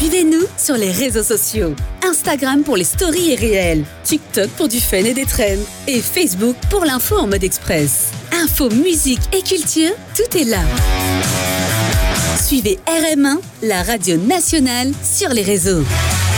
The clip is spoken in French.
Suivez-nous sur les réseaux sociaux. Instagram pour les stories et réels, TikTok pour du fun et des trends, et Facebook pour l'info en mode express. Info, musique et culture, tout est là. Suivez RM1, la radio nationale, sur les réseaux.